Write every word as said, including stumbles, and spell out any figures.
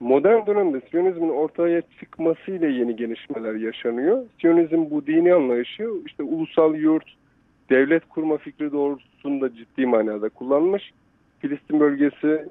modern dönemde Siyonizmin ortaya çıkmasıyla yeni gelişmeler yaşanıyor. Siyonizm bu dini anlayışı işte ulusal yurt, devlet kurma fikri doğrultusunda ciddi manada kullanmış. Filistin bölgesi